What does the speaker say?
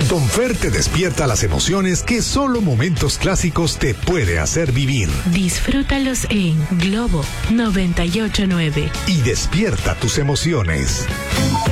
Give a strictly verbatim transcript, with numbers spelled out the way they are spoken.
Don Fer te despierta las emociones que solo momentos clásicos te puede hacer vivir. Disfrútalos en Globo noventa y ocho punto nueve. Y despierta tus emociones.